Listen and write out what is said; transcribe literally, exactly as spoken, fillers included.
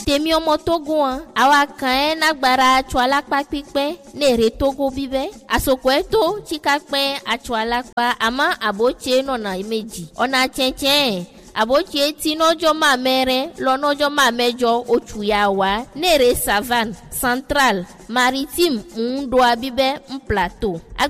tèmi ọmọ Togo an àwa kan ẹ nagbara atsọ alakpa pípẹ́ ní èrè Togo bíbẹ́ àsopọ̀ ẹ tó tsika pẹ́ atsọ alakpa àmọ́ àbótse nọ̀nà méjì ọ̀nà tsẹ̀tsẹ̀ àbótse tí nọ́jọ́ máa mẹ́rẹ́ lọ nọ́jọ́ máa mẹ́jọ oṣù yà wá ní èrè savane central maritime ń do abíbẹ́ ń plateau.